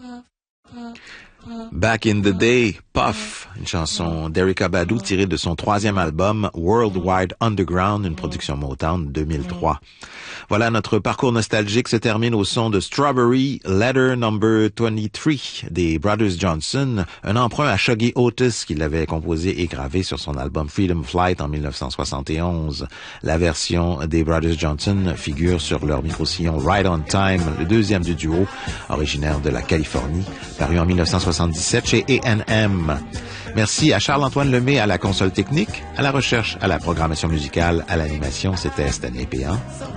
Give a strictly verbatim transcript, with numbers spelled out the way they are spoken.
Back in the Day, Puff, une chanson d'Erykah Badu tirée de son troisième album Worldwide Underground, une production Motown deux mille trois. Voilà, notre parcours nostalgique se termine au son de Strawberry Letter Number vingt-trois des Brothers Johnson, un emprunt à Shuggie Otis qui l'avait composé et gravé sur son album Freedom Flight en dix-neuf cent soixante et onze. La version des Brothers Johnson figure sur leur micro-sillon Right on Time, le deuxième du duo, originaire de la Californie, paru en dix-neuf cent soixante-dix-sept chez A and M. Merci à Charles-Antoine Lemay à la console technique, à la recherche, à la programmation musicale, à l'animation. C'était Stanley Péan.